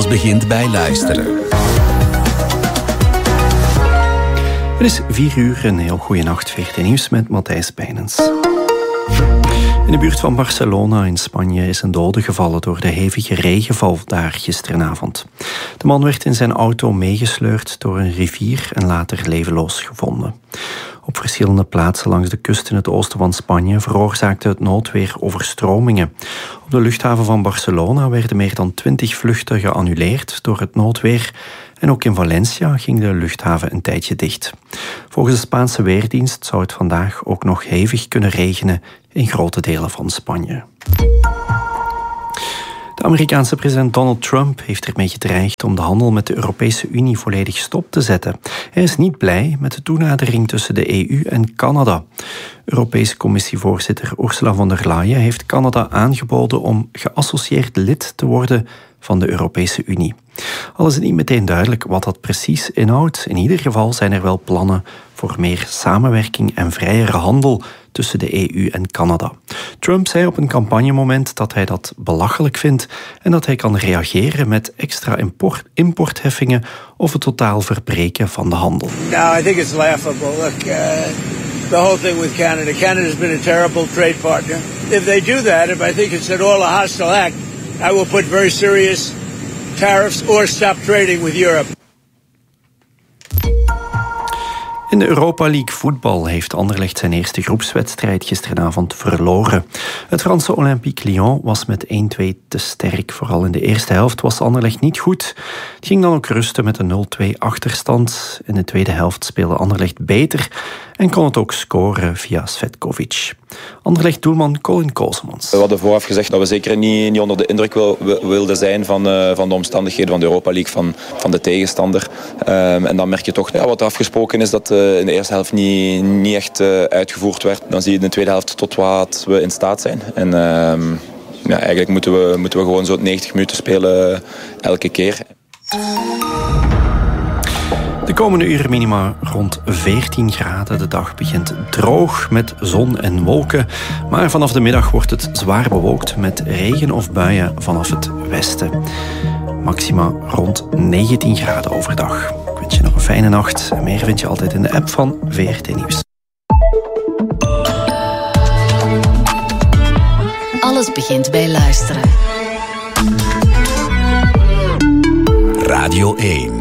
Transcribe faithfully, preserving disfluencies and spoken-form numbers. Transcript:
Alles begint bij luisteren. Het is vier uur, een heel goede nacht. V R T Nieuws met Matthijs Pijnens. In de buurt van Barcelona in Spanje is een dode gevallen door de hevige regenval daar gisteravond. De man werd in zijn auto meegesleurd door een rivier en later levenloos gevonden. Op verschillende plaatsen langs de kust in het oosten van Spanje veroorzaakte het noodweer overstromingen. Op de luchthaven van Barcelona werden meer dan twintig vluchten geannuleerd door het noodweer. En ook in Valencia ging de luchthaven een tijdje dicht. Volgens de Spaanse Weerdienst zou het vandaag ook nog hevig kunnen regenen in grote delen van Spanje. De Amerikaanse president Donald Trump heeft ermee gedreigd om de handel met de Europese Unie volledig stop te zetten. Hij is niet blij met de toenadering tussen de E U en Canada. Europese Commissievoorzitter Ursula von der Leyen heeft Canada aangeboden om geassocieerd lid te worden van de Europese Unie. Al is het niet meteen duidelijk wat dat precies inhoudt. In ieder geval zijn er wel plannen voor meer samenwerking en vrijere handel tussen de E U en Canada. Trump zei op een campagnemoment dat hij dat belachelijk vindt en dat hij kan reageren met extra import, importheffingen of het totaal verbreken van de handel. No, I think it's laughable. Look, uh, the whole thing with Canada. Canada's been a terrible trade partner. If they do that, if I think it's at all a hostile act, I will put very serious tariffs or stop trading with Europe. In de Europa League voetbal heeft Anderlecht zijn eerste groepswedstrijd gisteravond verloren. Het Franse Olympique Lyon was met één-twee te sterk. Vooral in de eerste helft was Anderlecht niet goed. Het ging dan ook rusten met een nul-twee achterstand. In de tweede helft speelde Anderlecht beter en kon het ook scoren via Svetkovic. Anderlecht-doelman Colin Kosemans. We hadden vooraf gezegd dat we zeker niet, niet onder de indruk wil, wilden zijn van, uh, van de omstandigheden van de Europa League, van, van de tegenstander. Um, en dan merk je toch ja, wat er afgesproken is dat uh, in de eerste helft niet, niet echt uh, uitgevoerd werd. Dan zie je in de tweede helft tot wat we in staat zijn. En um, ja, eigenlijk moeten we, moeten we gewoon zo negentig minuten spelen uh, elke keer. De komende uren minima rond veertien graden. De dag begint droog met zon en wolken. Maar vanaf de middag wordt het zwaar bewolkt met regen of buien vanaf het westen. Maxima rond negentien graden overdag. Ik wens je nog een fijne nacht. En meer vind je altijd in de app van V R T Nieuws. Alles begint bij luisteren. Radio één.